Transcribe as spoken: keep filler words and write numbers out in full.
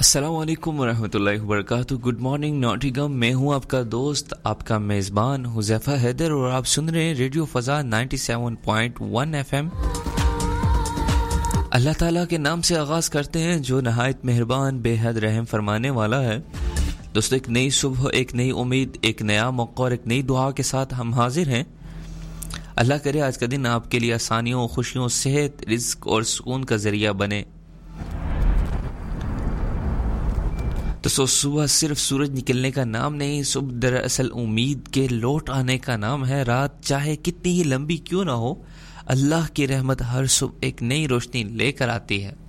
अस्सलाम वालेकुम वरहमतुल्लाहि वबरकातुहू। Good morning Nottingham. मैं हूं आपका दोस्त, आपका मेज़बान हुज़ैफ़ा हैदर और आप सुन रहे हैं रेडियो फ़ज़ा सत्तानवे पॉइंट एक एफएम। अल्लाह ताला के नाम से आगाज़ करते हैं जो नहायत मेहरबान बेहद रहम फरमाने वाला है। दोस्तों, एक नई सुबह, एक नई उम्मीद, एक नया मौका और एक नई दुआ के साथ हम हाजिर हैं। अल्लाह करे आज का दिन आपके लिए आसानियों, खुशियों, सेहत, रिज़्क और सुकून का ज़रिया बने। तो सो सुबह सिर्फ सूरज निकलने का नाम नहीं, सुबह दरअसल उम्मीद के लौट आने का नाम है। रात चाहे कितनी ही लंबी क्यों ना हो, अल्लाह की रहमत हर सुबह एक नई रोशनी लेकर आती है।